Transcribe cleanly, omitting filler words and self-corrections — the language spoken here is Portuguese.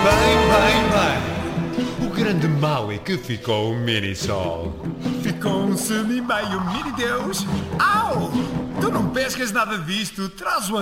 Bem. O grande mal é que ficou um mini-sol. Ficou um semi-meio mini-deus. Au! Tu não pescas nada disto, traz o